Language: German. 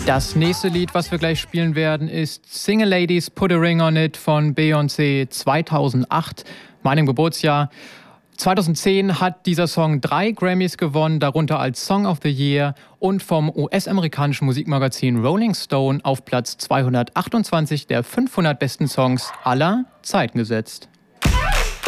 Das nächste Lied, was wir gleich spielen werden, ist Single Ladies Put a Ring on It von Beyoncé 2008, meinem Geburtsjahr. 2010 hat dieser Song 3 Grammys gewonnen, darunter als Song of the Year und vom US-amerikanischen Musikmagazin Rolling Stone auf Platz 228 der 500 besten Songs aller Zeiten gesetzt.